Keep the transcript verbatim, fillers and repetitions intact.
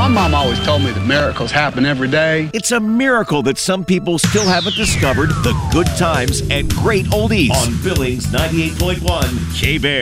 My mom always told me that miracles happen every day. It's a miracle that some people still haven't discovered the good times and great oldies on Billings ninety-eight point one K-Bear.